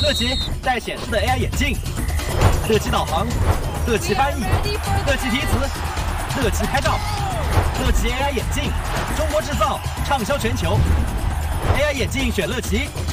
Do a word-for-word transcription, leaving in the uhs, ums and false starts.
乐奇带显示的 A I 眼镜，乐奇导航，乐奇翻译，乐奇提词，乐奇拍照，乐奇 A I 眼镜，中国制造，畅销全球。A I 眼镜选乐奇。